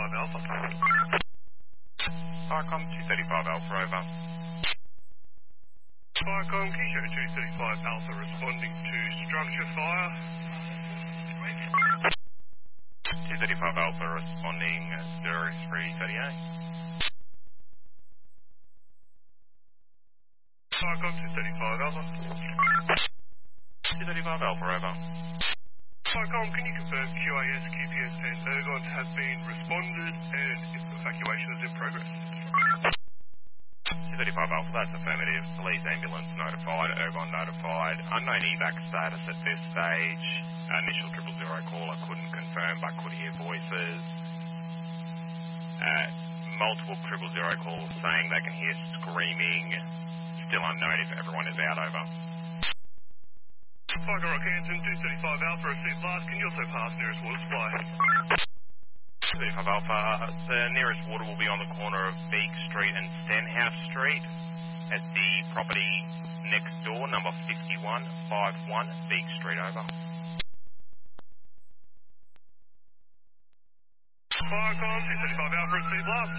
Alpha. Viacom 235 Alpha, over. Viacom, Kilo 235 Alpha responding to structure fire. 235 Alpha responding 0338. Viacom 235 Alpha. 235 Alpha, over. Viacom, can you confirm QAS, QPS and Ergon have been responded and if evacuation is in progress? 235 Alpha, that's affirmative. Police ambulance notified, Ergon notified. Unknown evac status at this stage. Initial 000 caller couldn't confirm but could hear voices. Multiple 000 calls saying they can hear screaming. Still unknown if everyone is out, over. Viacom Rockhampton 235 Alpha received blast. Can you also pass nearest water supply? 235 Alpha, the nearest water will be on the corner of Beak Street and Stenhouse Street at the property next door, number 5151 Beak Street, over. Viacom 235 Alpha received blast.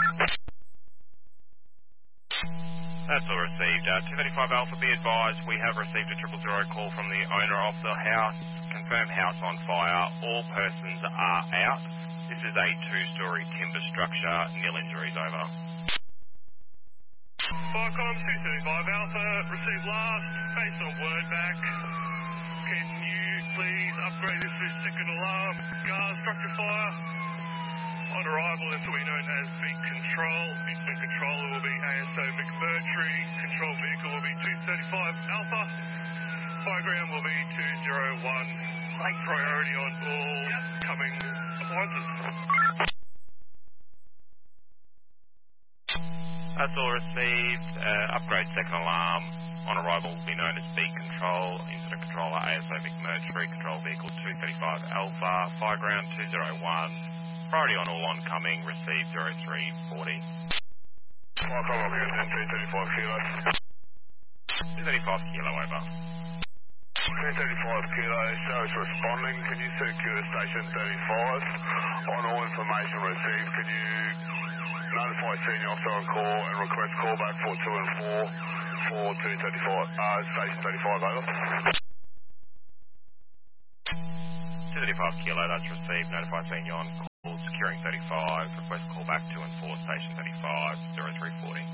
That's all received. 235 Alpha, be advised, we have received a 000 call from the owner of the house. Confirmed house on fire. All persons are out. This is a two-storey timber structure. Nil injuries, over. Viacom 235 Alpha received last. Based on word back, can you please upgrade this to second alarm? Gas structure fire. On arrival, this will be known as beat control. Incident controller will be ASO McMurtry. Control vehicle will be 235 Alpha. Fireground will be 201. Take priority on all coming appliances. That's all received. Upgrade second alarm. On arrival will be known as beat control. Incident controller ASO McMurtry. Control vehicle 235 Alpha. Fireground 201. Priority on all oncoming, receive 0340. Viacom Rockhampton 235 Kilo. 235 Kilo, over. 235 Kilo, shows responding. Can you secure station 35? On all information received, can you notify senior officer on call and request callback for 2 and 4 for 235, station 35, over. 235 Kilo, that's received. Notify senior on call. Securing 35, request callback 2 and 4, station 35, 0340.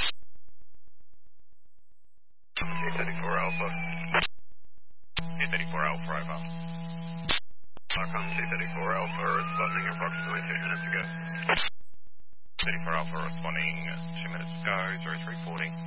234 Alpha. 234 Alpha, over. Viacom 234 Alpha responding approximately 2 minutes ago. 234 Alpha responding 2 minutes ago, 0340.